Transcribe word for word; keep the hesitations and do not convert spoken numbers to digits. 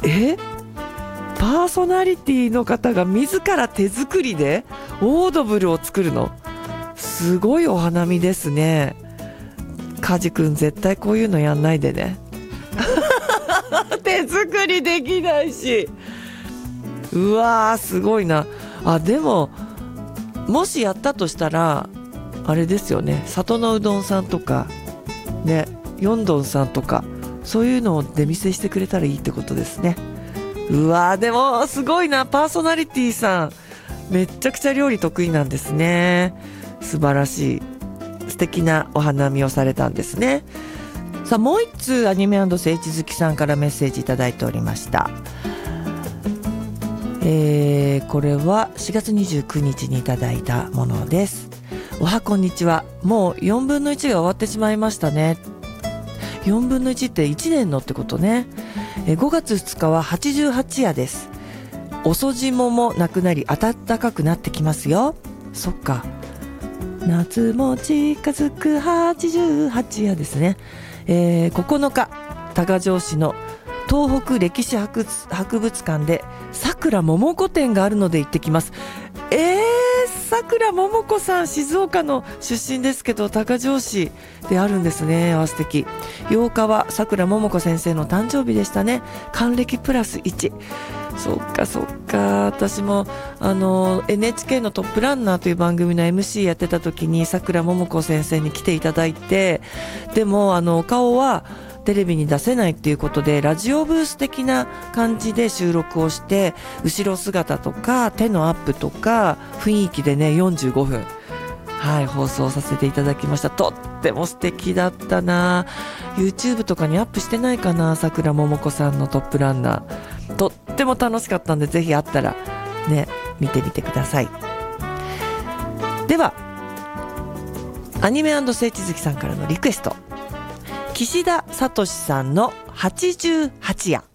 えパーソナリティの方が自ら手作りでオードブルを作るの、すごいお花見ですね。カジ君絶対こういうのやんないでね手作りできないし、うわーすごいなあ。でももしやったとしたらあれですよね、里のうどんさんとかね、よんどんさんとかそういうのを出店してくれたらいいってことですね。うわーでもすごいな、パーソナリティさんめっちゃくちゃ料理得意なんですね。素晴らしい素敵なお花見をされたんですね。さあもう一通アニメ&聖地好きさんからメッセージいただいておりました。えー、これはしがつにじゅうくにちにいただいたものです。おはこんにちは。もうよんぶんのいちが終わってしまいましたね。よんぶんのいちっていちねんのってことね。えごがつふつかははちじゅうはち夜です。遅霜もなくなり暖かくなってきますよ。そっか、夏も近づくはちじゅうはち夜ですね。えー、ここのか多賀城市の東北歴史 博, 博物館でさくらももこ展があるので行ってきます。えー、さくらももこさん静岡の出身ですけど多賀城市であるんですね。あ、素敵。ようかはさくらももこ先生の誕生日でしたね。還暦プラスいち。そっかそっか。私もあの エヌエイチケー のトップランナーという番組の エムシー やってた時にさくらももこ先生に来ていただいて、でもあの顔はテレビに出せないっていうことでラジオブース的な感じで収録をして、後ろ姿とか手のアップとか雰囲気でねよんじゅうごふん、はい、放送させていただきました。とっても素敵だったな。 YouTube とかにアップしてないかな、さくらももこさんのトップランナー。とっても楽しかったんで、ぜひあったらね見てみてください。ではアニメ&聖地好きさんからのリクエスト、岸田聡さんのはちじゅうはち夜。